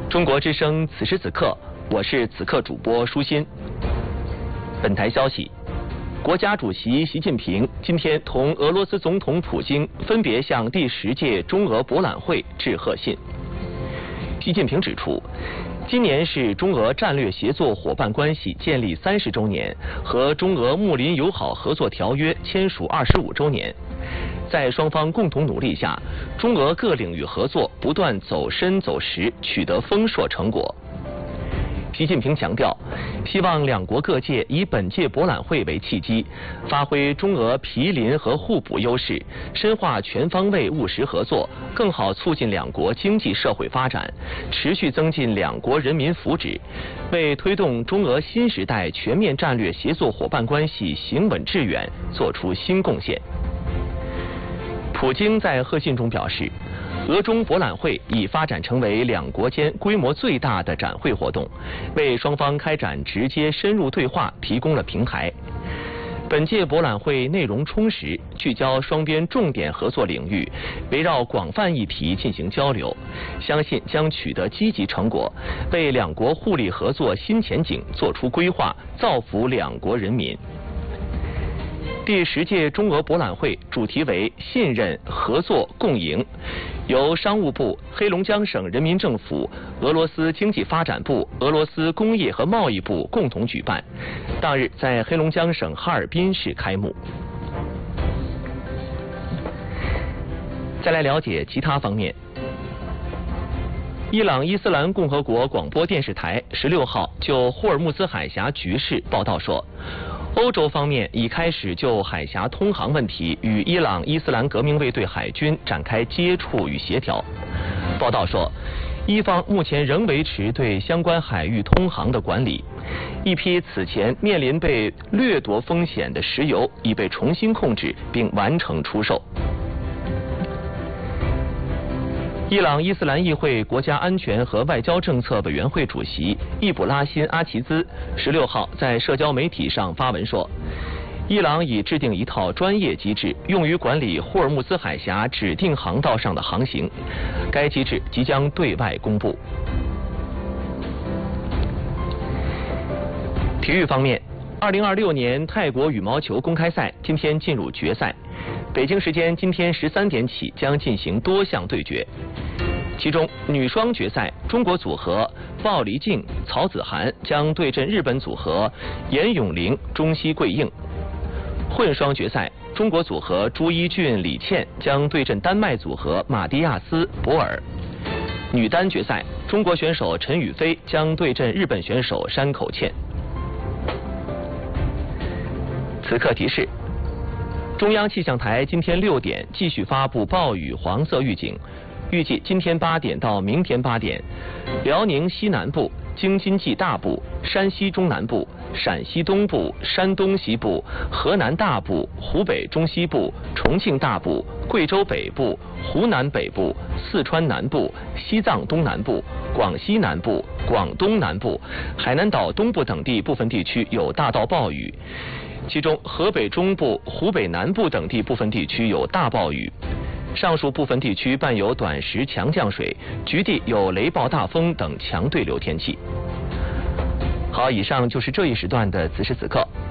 中国之声此时此刻，我是此刻主播舒心。本台消息，国家主席习近平今天同俄罗斯总统普京分别向第10届中俄博览会致贺信。习近平指出，今年是中俄战略协作伙伴关系建立30周年和中俄睦邻友好合作条约签署25周年。在双方共同努力下，中俄各领域合作不断走深走实，取得丰硕成果。习近平强调，希望两国各界以本届博览会为契机，发挥中俄毗邻和互补优势，深化全方位务实合作，更好促进两国经济社会发展，持续增进两国人民福祉，为推动中俄新时代全面战略协作伙伴关系行稳致远作出新贡献。普京在贺信中表示，俄中博览会已发展成为两国间规模最大的展会活动，为双方开展直接深入对话提供了平台。本届博览会内容充实，聚焦双边重点合作领域，围绕广泛议题进行交流，相信将取得积极成果，为两国互利合作新前景作出规划，造福两国人民。第10届中俄博览会主题为信任、合作、共赢，由商务部、黑龙江省人民政府、俄罗斯经济发展部、俄罗斯工业和贸易部共同举办，当日在黑龙江省哈尔滨市开幕。再来了解其他方面。伊朗伊斯兰共和国广播电视台16号就霍尔木兹海峡局势报道说，欧洲方面已开始就海峡通航问题与伊朗伊斯兰革命卫队海军展开接触与协调。报道说，伊方目前仍维持对相关海域通航的管理，一批此前面临被掠夺风险的石油已被重新控制并完成出售。伊朗伊斯兰议会国家安全和外交政策委员会主席易卜拉欣·阿齐兹16号在社交媒体上发文说，伊朗已制定一套专业机制，用于管理霍尔木兹海峡指定航道上的航行，该机制即将对外公布。体育方面，2026年泰国羽毛球公开赛今天进入决赛，北京时间今天13点起将进行多项对决。其中女双决赛，中国组合鲍黎静、曹子涵将对阵日本组合严咏玲、中西贵映；混双决赛，中国组合朱一俊、李倩将对阵丹麦组合马蒂亚斯、博尔；女单决赛，中国选手陈雨菲将对阵日本选手山口茜。此刻提示：中央气象台今天6点继续发布暴雨黄色预警，预计今天8点到明天8点，辽宁西南部、京津冀大部、山西中南部、陕西东部、山东西部、河南大部、湖北中西部、重庆大部、贵州北部、湖南北部、四川南部、西藏东南部、广西南部、广东南部、海南岛东部等地部分地区有大到暴雨，其中河北中部、湖北南部等地部分地区有大暴雨，上述部分地区伴有短时强降水，局地有雷暴大风等强对流天气。好，以上就是这一时段的此时此刻。